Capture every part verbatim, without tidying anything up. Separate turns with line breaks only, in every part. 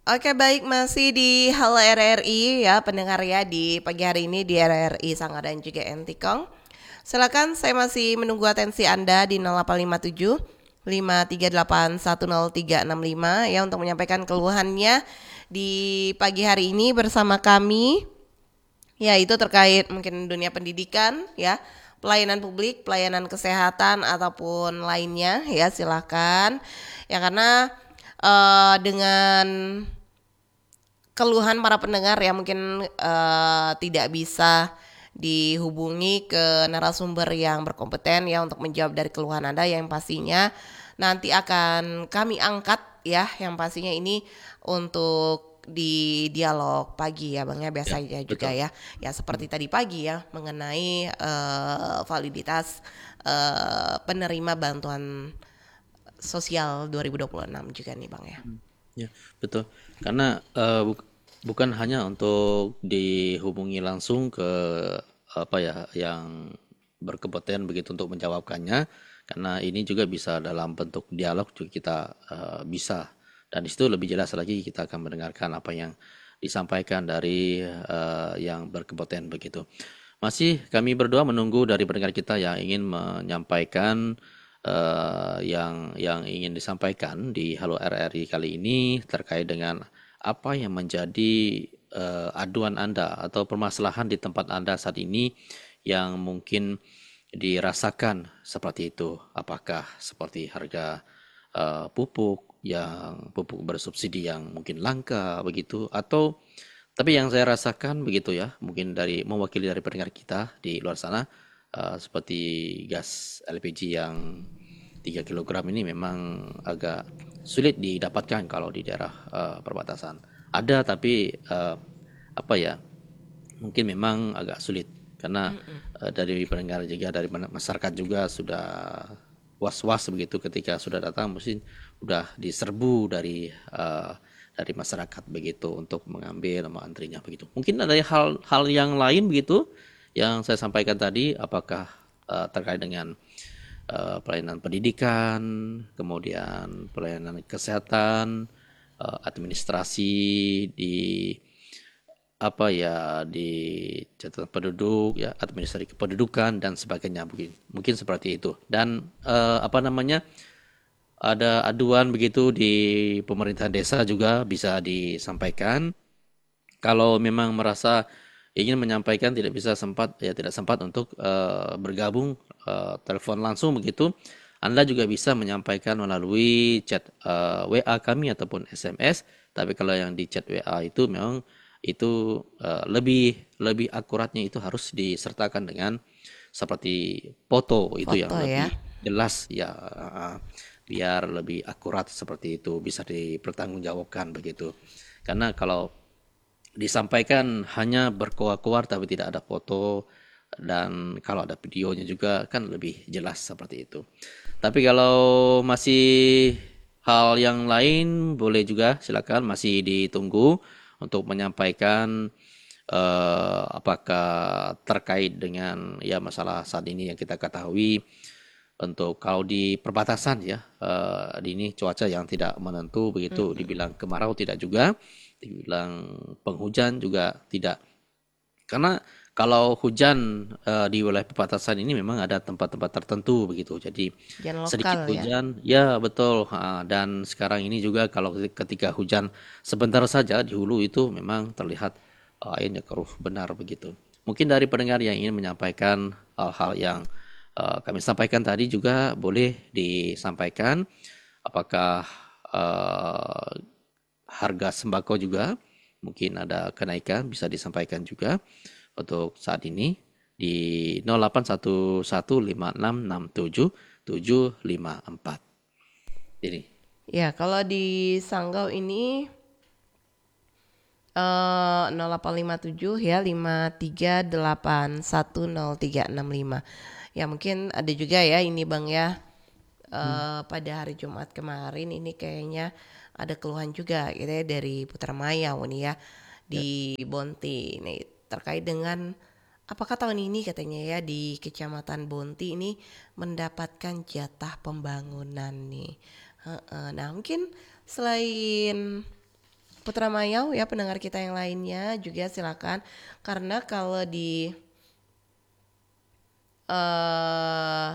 Oke baik, masih di Halo R R I ya pendengar ya, di pagi hari ini di R R I Sangga dan juga Entikong. Silakan, saya masih menunggu atensi Anda di nol delapan lima tujuh lima tiga delapan satu nol tiga enam lima ya untuk menyampaikan keluhannya di pagi hari ini bersama kami. Ya, itu terkait mungkin dunia pendidikan ya, pelayanan publik, pelayanan kesehatan ataupun lainnya ya, silakan. Ya karena eh, dengan keluhan para pendengar ya mungkin eh, tidak bisa dihubungi ke narasumber yang berkompeten ya untuk menjawab dari keluhan Anda, yang pastinya nanti akan kami angkat ya, yang pastinya ini untuk di dialog pagi ya Bang ya,
Ya,
biasanya juga
betul.
ya. Ya seperti tadi pagi ya mengenai eh, validitas eh, penerima bantuan sosial dua ribu dua puluh enam juga nih Bang ya.
Hmm, Ya, betul. Karena eh, buk- bukan hanya untuk dihubungi langsung ke apa ya yang berkompeten begitu untuk menjawabkannya, karena ini juga bisa dalam bentuk dialog juga kita eh, bisa, dan di situ lebih jelas lagi kita akan mendengarkan apa yang disampaikan dari eh, yang berkompeten begitu. Masih kami berdua menunggu dari pendengar kita yang ingin menyampaikan eh, yang yang ingin disampaikan di Halo R R I kali ini terkait dengan apa yang menjadi eh, aduan Anda atau permasalahan di tempat Anda saat ini yang mungkin dirasakan seperti itu. Apakah seperti harga eh, pupuk yang pupuk bersubsidi yang mungkin langka begitu, atau tapi yang saya rasakan begitu ya, mungkin dari mewakili dari pendengar kita di luar sana, eh, seperti gas L P G yang tiga kilogram ini memang agak sulit didapatkan kalau di daerah eh, perbatasan. Ada tapi eh, apa ya, mungkin memang agak sulit karena eh, dari pendengar juga dari masyarakat juga sudah was-was begitu ketika sudah datang mungkin sudah diserbu dari eh, dari masyarakat begitu untuk mengambil nama antrinya begitu. Mungkin ada hal-hal yang lain begitu yang saya sampaikan tadi, apakah eh, terkait dengan eh, pelayanan pendidikan, kemudian pelayanan kesehatan, eh, administrasi di apa ya di catatan penduduk ya, administrasi kependudukan dan sebagainya, mungkin mungkin seperti itu. Dan eh, apa namanya, ada aduan begitu di pemerintahan desa juga bisa disampaikan. Kalau memang merasa ingin menyampaikan tidak bisa sempat ya tidak sempat untuk eh, bergabung eh, telepon langsung begitu, Anda juga bisa menyampaikan melalui chat eh, W A kami ataupun S M S. Tapi kalau yang di chat W A itu memang itu eh, lebih lebih akuratnya itu harus disertakan dengan seperti foto itu yang
Foto ya.
lebih jelas ya, eh, biar lebih akurat seperti itu bisa dipertanggungjawabkan begitu. Karena kalau disampaikan hanya berkoar-koar tapi tidak ada foto dan kalau ada videonya juga kan lebih jelas seperti itu. Tapi kalau masih hal yang lain boleh juga silakan, masih ditunggu untuk menyampaikan eh, apakah terkait dengan ya masalah saat ini yang kita ketahui untuk kalau di perbatasan ya, eh, di ini cuaca yang tidak menentu begitu, dibilang kemarau tidak juga, dibilang penghujan juga tidak. Karena kalau hujan eh, di wilayah perbatasan ini memang ada tempat-tempat tertentu begitu. Jadi
Hujan lokal
sedikit
ya.
hujan, ya betul. Ha, dan sekarang ini juga kalau ketika hujan sebentar saja di hulu itu memang terlihat eh, airnya keruh benar begitu. Mungkin dari pendengar yang ingin menyampaikan hal-hal yang eh, kami sampaikan tadi juga boleh disampaikan. Apakah eh, harga sembako juga mungkin ada kenaikan bisa disampaikan juga untuk saat ini di nol delapan satu satu lima enam enam tujuh tujuh lima empat. Ini
Ya, kalau di Sanggau ini eh nol delapan lima tujuh ya lima tiga delapan satu nol tiga enam lima. Ya mungkin ada juga ya ini Bang ya.
hmm,
Eh pada hari Jumat kemarin ini kayaknya ada keluhan juga gitu ya dari Putra Maya ini ya
ya,
di Bonti. Nih terkait dengan apakah tahun ini katanya ya di Kecamatan Bonti ini mendapatkan jatah pembangunan nih. Heeh. Nah mungkin selain Putra Mayau ya, pendengar kita yang lainnya juga silakan. Karena kalau di eh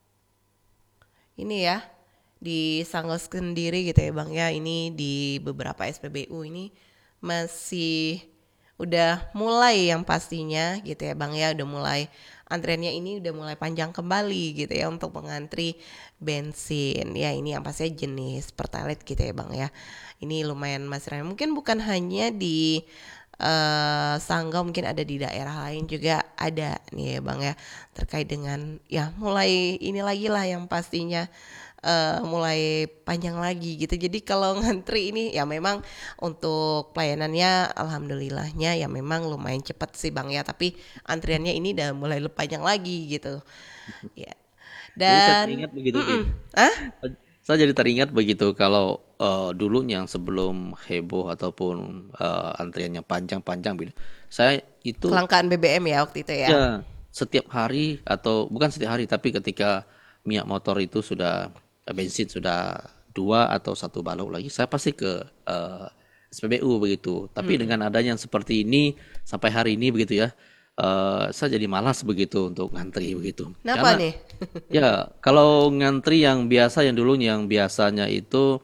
ini ya di Sanggau sendiri gitu ya Bang ya, ini di beberapa S P B U ini masih udah mulai yang pastinya gitu ya Bang ya, udah mulai antriannya ini udah mulai panjang kembali gitu ya untuk mengantri bensin ya. Ini yang pastinya jenis Pertalite gitu ya Bang ya, ini lumayan masih ramai. Mungkin bukan hanya di uh, Sanggau, mungkin ada di daerah lain juga ada nih ya Bang ya, terkait dengan ya mulai ini lagi lah yang pastinya uh, mulai panjang lagi gitu. Jadi kalau ngantri ini ya memang untuk pelayanannya alhamdulillahnya ya memang lumayan cepat sih Bang ya, tapi antriannya ini udah mulai panjang lagi gitu ya.
Jadi saya
Dan
teringat begitu,
mm-mm.
Vin.
ah
Saya jadi teringat begitu kalau eh, dulu yang sebelum heboh ataupun eh, antriannya panjang-panjang, Vin. Saya itu
kelangkaan B B M ya waktu itu ya.
ya setiap hari atau bukan setiap hari, tapi ketika minyak motor itu sudah eh, bensin sudah dua atau satu balok lagi, saya pasti ke eh, S P B U begitu. Tapi dengan adanya yang seperti ini sampai hari ini begitu ya, eh, saya jadi malas begitu untuk ngantri begitu.
Kenapa
Karena
nih?
ya, kalau ngantri yang biasa yang dulu yang biasanya itu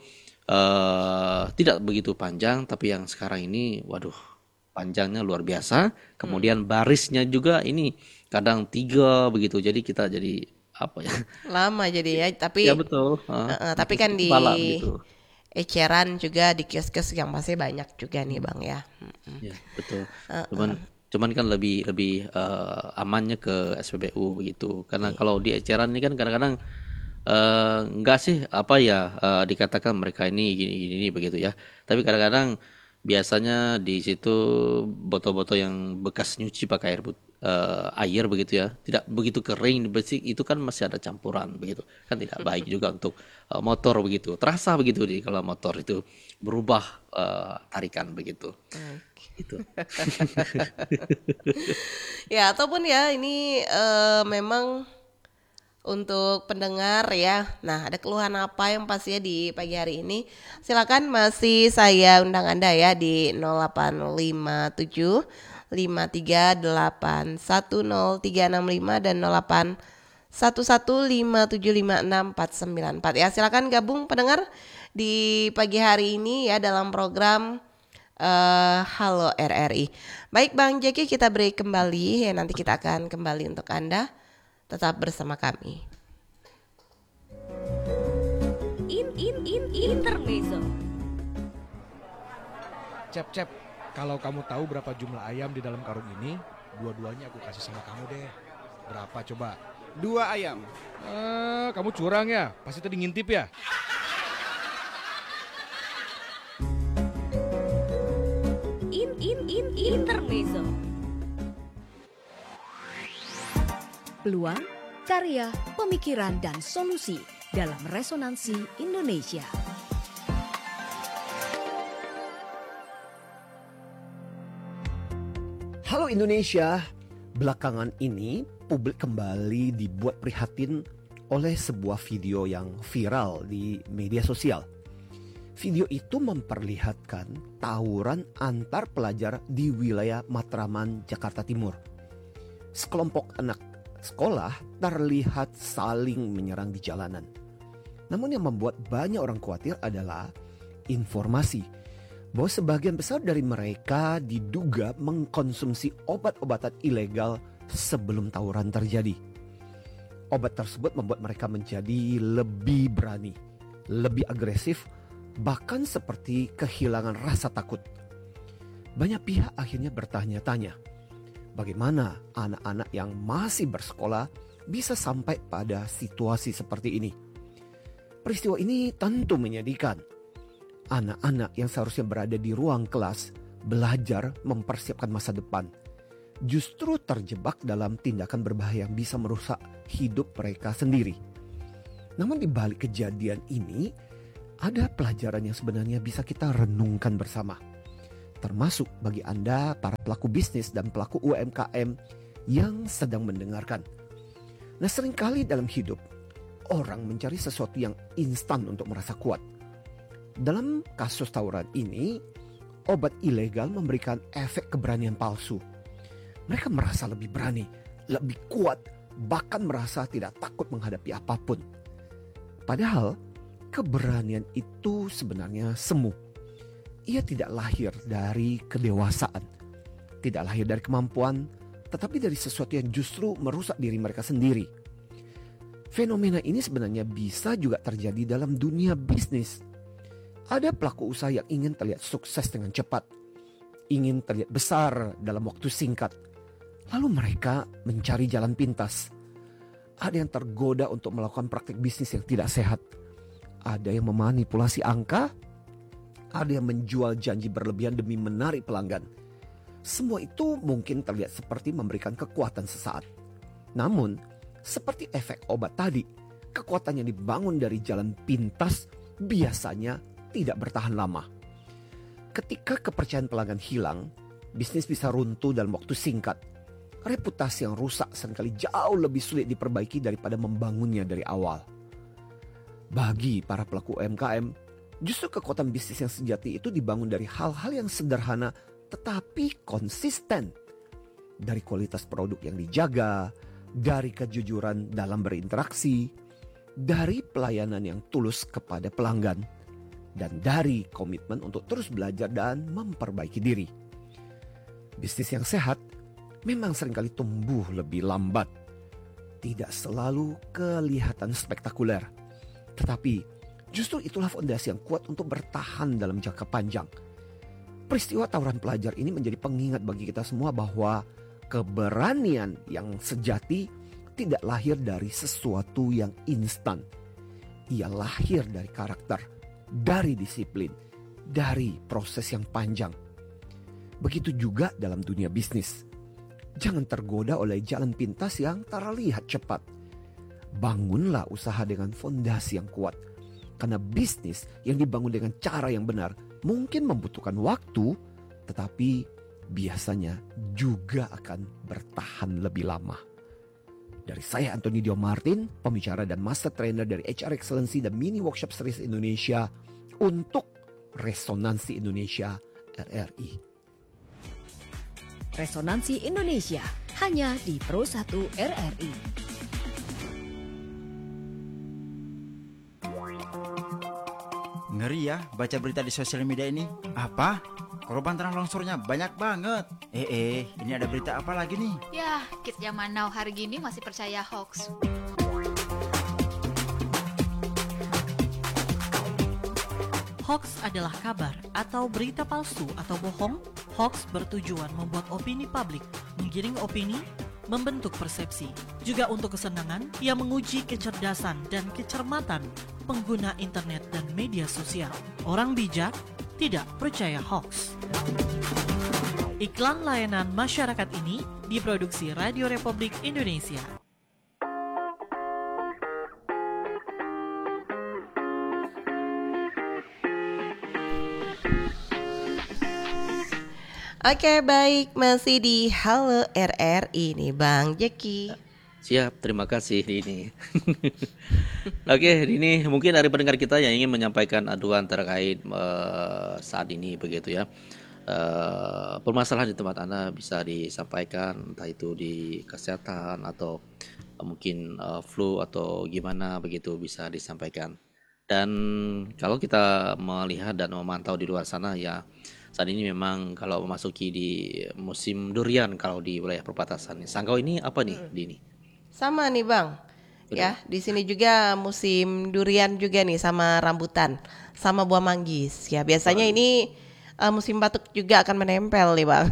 eh tidak begitu panjang, tapi yang sekarang ini waduh panjangnya luar biasa. Kemudian barisnya juga ini kadang tiga begitu. Jadi kita jadi apa ya?
Lama jadi ya,
Ya
tapi
betul. eh,
uh, uh, tapi kan di
Kepala begitu.
eceran juga di kios-kios yang pasti banyak juga nih Bang ya. Mm-mm.
Ya betul. Cuman cuman kan lebih lebih eh, amannya ke S P B U begitu. Karena kalau di eceran ini kan kadang-kadang eh, enggak sih apa ya eh, dikatakan mereka ini gini gini gini begitu ya. Tapi kadang-kadang biasanya di situ botol-botol yang bekas nyuci pakai air but- eh, air begitu ya, tidak begitu kering bersih itu kan masih ada campuran begitu. Kan tidak baik juga untuk eh, motor begitu. Terasa begitu di kalau motor itu berubah eh, tarikan begitu. Itu.
Ya ataupun ya ini eh, memang untuk pendengar ya. Nah, ada keluhan apa yang pastinya di pagi hari ini? Silakan masih saya undang Anda ya di nol delapan lima tujuh lima tiga delapan satu nol tiga enam lima dan nol delapan satu satu lima tujuh lima enam empat sembilan empat ya. Silakan gabung pendengar di pagi hari ini ya dalam program eh, Halo R R I. Baik Bang Jeki, kita break kembali ya, nanti kita akan kembali untuk Anda. Tetap bersama kami.
In in in intermezzo.
Cep, Cep, kalau kamu tahu berapa jumlah ayam di dalam karung ini, dua-duanya aku kasih sama kamu deh. Berapa coba?
Dua ayam.
Eh, kamu curang ya? Pasti tadi ngintip ya?
In in in intermezzo. Peluang, karya, pemikiran dan solusi dalam resonansi Indonesia.
Halo Indonesia, belakangan ini publik kembali dibuat prihatin oleh sebuah video yang viral di media sosial. Video itu memperlihatkan tawuran antar pelajar di wilayah Matraman, Jakarta Timur. Sekelompok anak sekolah terlihat saling menyerang di jalanan. Namun yang membuat banyak orang khawatir adalah informasi bahwa sebagian besar dari mereka diduga mengkonsumsi obat-obatan ilegal sebelum tawuran terjadi. Obat tersebut membuat mereka menjadi lebih berani, lebih agresif, bahkan seperti kehilangan rasa takut. Banyak pihak akhirnya bertanya-tanya, bagaimana anak-anak yang masih bersekolah bisa sampai pada situasi seperti ini? Peristiwa ini tentu menyedihkan. Anak-anak yang seharusnya berada di ruang kelas, belajar mempersiapkan masa depan, justru terjebak dalam tindakan berbahaya yang bisa merusak hidup mereka sendiri. Namun di balik kejadian ini, ada pelajaran yang sebenarnya bisa kita renungkan bersama. Termasuk bagi Anda para pelaku bisnis dan pelaku U M K M yang sedang mendengarkan. Nah, seringkali dalam hidup, orang mencari sesuatu yang instan untuk merasa kuat. Dalam kasus tawuran ini, obat ilegal memberikan efek keberanian palsu. Mereka merasa lebih berani, lebih kuat, bahkan merasa tidak takut menghadapi apapun. Padahal keberanian itu sebenarnya semu. Ia tidak lahir dari kedewasaan, tidak lahir dari kemampuan, tetapi dari sesuatu yang justru merusak diri mereka sendiri. Fenomena ini sebenarnya bisa juga terjadi dalam dunia bisnis. Ada pelaku usaha yang ingin terlihat sukses dengan cepat, ingin terlihat besar dalam waktu singkat. Lalu mereka mencari jalan pintas. Ada yang tergoda untuk melakukan praktik bisnis yang tidak sehat. Ada yang memanipulasi angka. Ada yang menjual janji berlebihan demi menarik pelanggan. Semua itu mungkin terlihat seperti memberikan kekuatan sesaat. Namun, seperti efek obat tadi, kekuatan yang dibangun dari jalan pintas biasanya tidak bertahan lama. Ketika kepercayaan pelanggan hilang, bisnis bisa runtuh dalam waktu singkat. Reputasi yang rusak seringkali jauh lebih sulit diperbaiki daripada membangunnya dari awal. Bagi para pelaku U M K M, justru kekuatan bisnis yang sejati itu dibangun dari hal-hal yang sederhana tetapi konsisten. Dari kualitas produk yang dijaga, dari kejujuran dalam berinteraksi, dari pelayanan yang tulus kepada pelanggan, dan dari komitmen untuk terus belajar dan memperbaiki diri. Bisnis yang sehat memang seringkali tumbuh lebih lambat. Tidak selalu kelihatan spektakuler. Tetapi justru itulah fondasi yang kuat untuk bertahan dalam jangka panjang. Peristiwa tawuran pelajar ini menjadi pengingat bagi kita semua bahwa keberanian yang sejati tidak lahir dari sesuatu yang instan. Ia lahir dari karakter, dari disiplin, dari proses yang panjang. Begitu juga dalam dunia bisnis. Jangan tergoda oleh jalan pintas yang terlihat cepat. Bangunlah usaha dengan fondasi yang kuat. Karena bisnis yang dibangun dengan cara yang benar mungkin membutuhkan waktu, tetapi biasanya juga akan bertahan lebih lama. Dari saya Anthony Dio Martin, pembicara dan master trainer dari H R Excellency dan Mini Workshop Series Indonesia untuk Resonansi Indonesia R R I.
Resonansi Indonesia hanya di Pro satu R R I.
Ngeri ya baca berita di sosial media ini. Apa? Korban tanah longsornya banyak banget. Eh eh, ini ada berita apa lagi nih?
Yah, kids zaman now hari gini masih percaya hoax.
Hoax adalah kabar atau berita palsu atau bohong. Hoax bertujuan membuat opini publik, menggiring opini, membentuk persepsi. Juga untuk kesenangan, ia menguji kecerdasan dan kecermatan pengguna internet dan media sosial. Orang bijak tidak percaya hoax. Iklan layanan masyarakat ini diproduksi Radio Republik Indonesia.
Oke, baik, masih di Halo R R I nih Bang Jeki.
Siap, terima kasih Dini. Oke, Dini, mungkin dari pendengar kita yang ingin menyampaikan aduan terkait uh, saat ini begitu ya. Uh, permasalahan di tempat Anda bisa disampaikan, entah itu di kesehatan atau uh, mungkin uh, flu atau gimana begitu bisa disampaikan. Dan kalau kita melihat dan memantau di luar sana ya, saat ini memang kalau memasuki di musim durian kalau di wilayah perbatasan. Sanggau ini apa nih, Dini?
Sama nih Bang.
Betul.
Ya, di sini juga musim durian juga nih sama rambutan, sama buah manggis. Ya, biasanya
Waduh.
ini uh, musim batuk juga akan menempel nih Bang.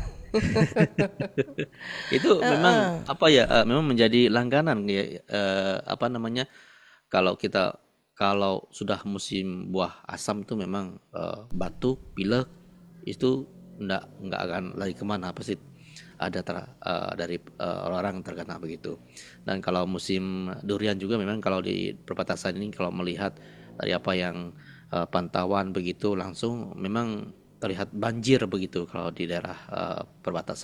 Itu memang apa ya? uh, memang menjadi langganan ya, uh, apa namanya? Kalau kita kalau sudah musim buah asam itu memang uh, batuk, pilek itu enggak enggak akan lari kemana, pasti ada ter, uh, dari uh, orang terkena begitu. Dan kalau musim durian juga memang kalau di perbatasan ini kalau melihat dari apa yang uh, pantauan begitu langsung memang terlihat banjir begitu kalau di daerah uh, perbatasan.